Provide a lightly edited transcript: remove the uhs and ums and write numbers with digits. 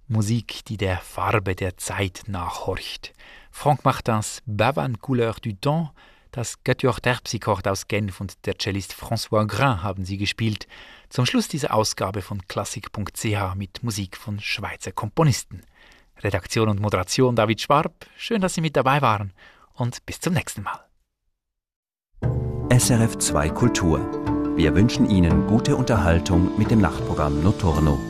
Musik, die der Farbe der Zeit nachhorcht. Franck Martins Bavane Couleur du Temps, das Quatuor Terpsichord aus Genf und der Cellist François Grain haben sie gespielt. Zum Schluss dieser Ausgabe von klassik.ch mit Musik von Schweizer Komponisten. Redaktion und Moderation David Schwab. Schön, dass Sie mit dabei waren und bis zum nächsten Mal. SRF 2 Kultur. Wir wünschen Ihnen gute Unterhaltung mit dem Nachtprogramm Notturno.